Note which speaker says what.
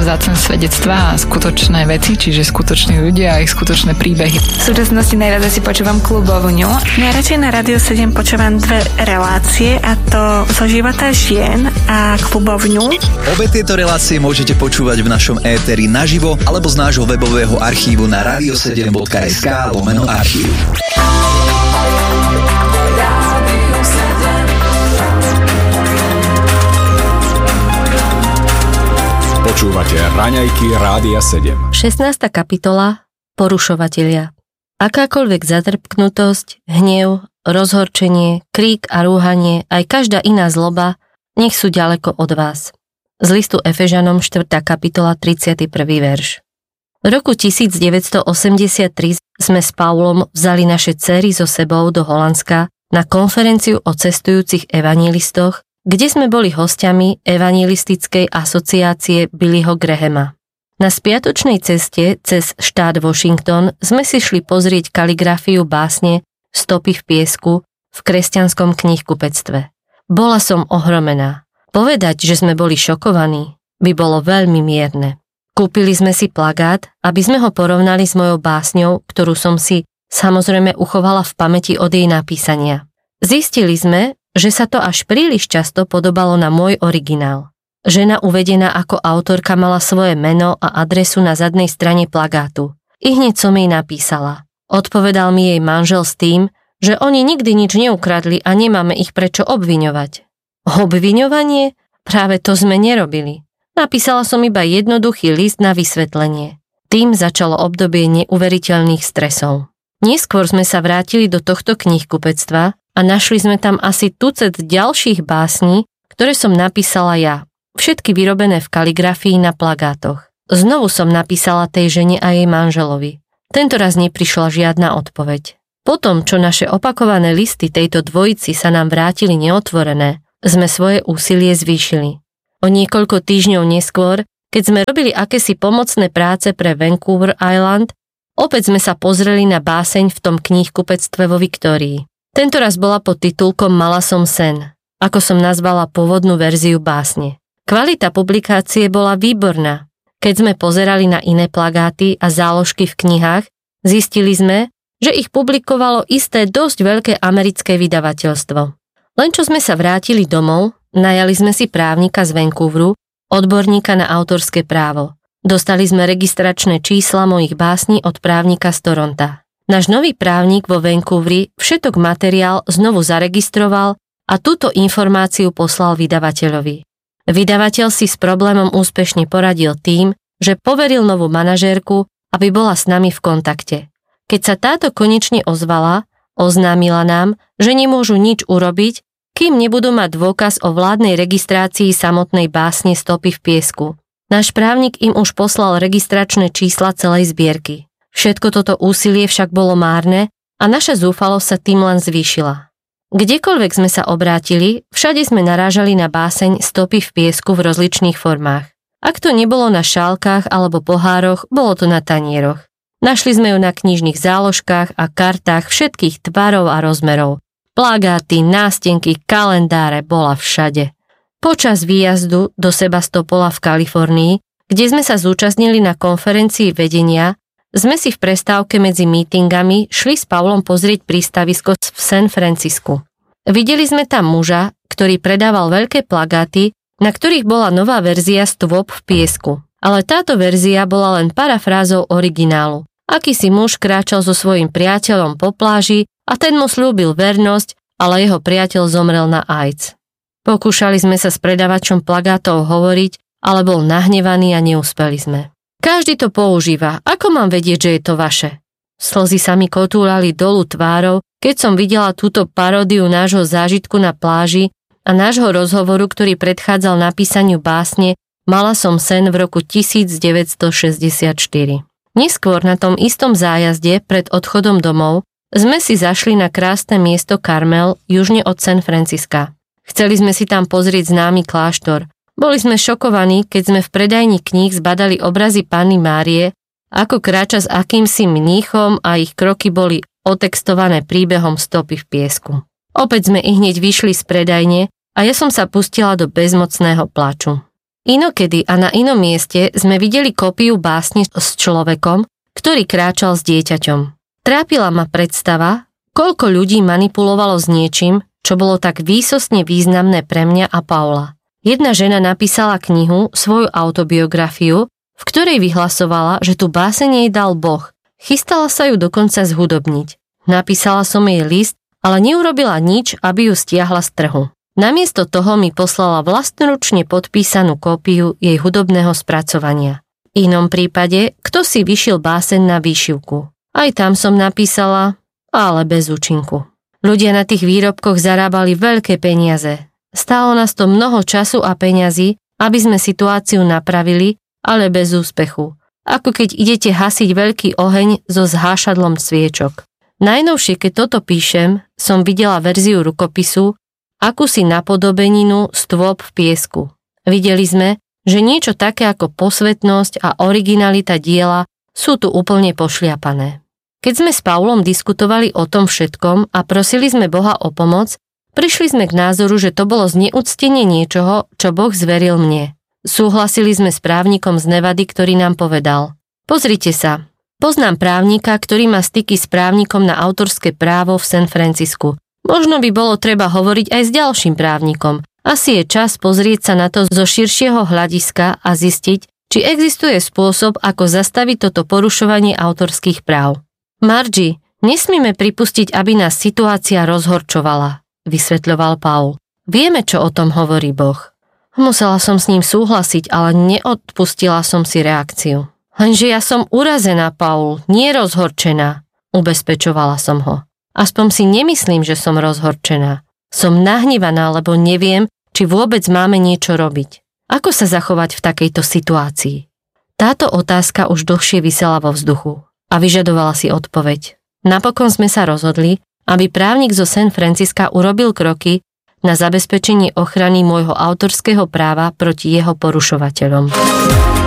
Speaker 1: sú vzácne svedectvá a skutočné veci, čiže skutoční ľudia a ich skutočné príbehy.
Speaker 2: V súčasnosti najviac si počúvam Klubovňu.
Speaker 3: Najradšej na Radio 7 počúvam dve relácie, a to Zo života žien a Klubovňu.
Speaker 4: Obe tieto relácie môžete počúvať v našom éteri naživo alebo z nášho webového archívu na radio7.sk/archív.
Speaker 5: Počúvate Raňajky Rádia 7.
Speaker 6: 16. kapitola. Porušovatelia. Akákoľvek zatrpknutosť, hnev, rozhorčenie, krík a rúhanie, aj každá iná zloba, nech sú ďaleko od vás. Z listu Efežanom 4. kapitola 31. verš. V roku 1983 sme s Paulom vzali naše dcery so sebou do Holandska na konferenciu o cestujúcich evanjelistoch, kde sme boli hostiami Evanjelistickej asociácie Billyho Grahama. Na spiatočnej ceste cez štát Washington sme si šli pozrieť kaligrafiu básne Stopy v piesku v kresťanskom knihkupectve. Bola som ohromená. Povedať, že sme boli šokovaní, by bolo veľmi mierne. Kúpili sme si plagát, aby sme ho porovnali s mojou básňou, ktorú som si samozrejme uchovala v pamäti od jej napísania. Zistili sme, že sa to až príliš často podobalo na môj originál. Žena uvedená ako autorka mala svoje meno a adresu na zadnej strane plagátu. I hneď som jej napísala. Odpovedal mi jej manžel s tým, že oni nikdy nič neukradli a nemáme ich prečo obviňovať. Obviňovanie? Práve to sme nerobili. Napísala som iba jednoduchý list na vysvetlenie. Tým začalo obdobie neuveriteľných stresov. Neskôr sme sa vrátili do tohto knihkupectva a našli sme tam asi tucet ďalších básní, ktoré som napísala ja. Všetky vyrobené v kaligrafii na plagátoch. Znovu som napísala tej žene a jej manželovi. Tentoraz neprišla žiadna odpoveď. Potom, čo naše opakované listy tejto dvojici sa nám vrátili neotvorené, sme svoje úsilie zvýšili. O niekoľko týždňov neskôr, keď sme robili akési pomocné práce pre Vancouver Island, opäť sme sa pozreli na báseň v tom knihkupectve vo Viktórii. Tentoraz bola pod titulkom Mala som sen, ako som nazvala pôvodnú verziu básne. Kvalita publikácie bola výborná. Keď sme pozerali na iné plagáty a záložky v knihách, zistili sme, že ich publikovalo isté dosť veľké americké vydavateľstvo. Len čo sme sa vrátili domov, najali sme si právnika z Vancouveru, odborníka na autorské právo. Dostali sme registračné čísla mojich básní od právnika z Toronta. Náš nový právnik vo Vancouveri všetok materiál znovu zaregistroval a túto informáciu poslal vydavateľovi. Vydavateľ si s problémom úspešne poradil tým, že poveril novú manažérku, aby bola s nami v kontakte. Keď sa táto konečne ozvala, oznámila nám, že nemôžu nič urobiť, kým nebudú mať dôkaz o vládnej registrácii samotnej básne Stopy v piesku. Náš právnik im už poslal registračné čísla celej zbierky. Všetko toto úsilie však bolo márne a naša zúfalosť sa tým len zvýšila. Kdekoľvek sme sa obrátili, všade sme narážali na báseň Stopy v piesku v rozličných formách. Ak to nebolo na šálkach alebo pohároch, bolo to na tanieroch. Našli sme ju na knižných záložkách a kartách všetkých tvarov a rozmerov. Plagáty, nástenky, kalendáre, bola všade. Počas výjazdu do Sebastopola v Kalifornii, kde sme sa zúčastnili na konferencii vedenia, sme si v prestávke medzi mítingami šli s Pavlom pozrieť prístavisko v San Francisku. Videli sme tam muža, ktorý predával veľké plagáty, na ktorých bola nová verzia Stôp v piesku. Ale táto verzia bola len parafrázou originálu. Akýsi muž kráčal so svojím priateľom po pláži a ten mu slúbil vernosť, ale jeho priateľ zomrel na AIDS. Pokúšali sme sa s predavačom plagátov hovoriť, ale bol nahnevaný a neúspeli sme. Každý to používa, ako mám vedieť, že je to vaše? Slzy sa mi kotúľali dolu tvárou, keď som videla túto paródiu nášho zážitku na pláži a nášho rozhovoru, ktorý predchádzal napísaniu básne Mala som sen v roku 1964. Neskôr na tom istom zájazde pred odchodom domov sme si zašli na krásne miesto Carmel, južne od San Francisca. Chceli sme si tam pozrieť známy kláštor. Boli sme šokovaní, keď sme v predajni kníh zbadali obrazy Panny Márie, ako kráča s akýmsi mníchom a ich kroky boli otextované príbehom Stopy v piesku. Opäť sme ihneď vyšli z predajne a ja som sa pustila do bezmocného plaču. Inokedy a na inom mieste sme videli kópiu básne s človekom, ktorý kráčal s dieťaťom. Trápila ma predstava, koľko ľudí manipulovalo s niečím, čo bolo tak výsostne významné pre mňa a Paula. Jedna žena napísala knihu, svoju autobiografiu, v ktorej vyhlasovala, že tú báseň jej dal Boh. Chystala sa ju dokonca zhudobniť. Napísala som jej list, ale neurobila nič, aby ju stiahla z trhu. Namiesto toho mi poslala vlastnoručne podpísanú kópiu jej hudobného spracovania. V inom prípade, kto si vyšil báseň na výšivku. Aj tam som napísala, ale bez účinku. Ľudia na tých výrobkoch zarábali veľké peniaze. Stálo nás to mnoho času a peňazí, aby sme situáciu napravili, ale bez úspechu. Ako keď idete hasiť veľký oheň so zhášadlom sviečok. Najnovšie, keď toto píšem, som videla verziu rukopisu, akúsi napodobeninu stôp v piesku. Videli sme, že niečo také ako posvetnosť a originalita diela sú tu úplne pošliapané. Keď sme s Paulom diskutovali o tom všetkom a prosili sme Boha o pomoc, prišli sme k názoru, že to bolo zneúctenie niečoho, čo Boh zveril mne. Súhlasili sme s právnikom z Nevady, ktorý nám povedal: Pozrite sa, poznám právnika, ktorý má styky s právnikom na autorské právo v San Francisku. Možno by bolo treba hovoriť aj s ďalším právnikom. Asi je čas pozrieť sa na to zo širšieho hľadiska a zistiť, či existuje spôsob, ako zastaviť toto porušovanie autorských práv. Margie, nesmieme pripustiť, aby nás situácia rozhorčovala, vysvetľoval Paul. Vieme, čo o tom hovorí Boh. Musela som s ním súhlasiť, ale neodpustila som si reakciu. Lenže ja som urazená, Paul, nie rozhorčená, ubezpečovala som ho. Aspoň si nemyslím, že som rozhorčená. Som nahnevaná, lebo neviem, či vôbec máme niečo robiť. Ako sa zachovať v takejto situácii? Táto otázka už dlhšie visela vo vzduchu a vyžadovala si odpoveď. Napokon sme sa rozhodli, aby právnik zo San Francisca urobil kroky na zabezpečenie ochrany môjho autorského práva proti jeho porušovateľom.